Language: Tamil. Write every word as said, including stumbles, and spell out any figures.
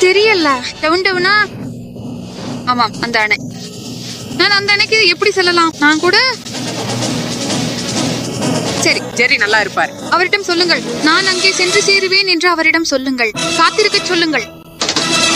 தெரியல. டவுன் டவுனா? ஆமாம், அந்த அணை. நான் அந்த அணைக்கு எப்படி செல்லலாம்? நான் கூட சரி. ஜெர்ரி நல்லா இருப்பார். அவரிடம் சொல்லுங்கள், நான் அங்கே சென்று சேருவேன் என்று அவரிடம் சொல்லுங்கள். காத்திருக்க சொல்லுங்கள்.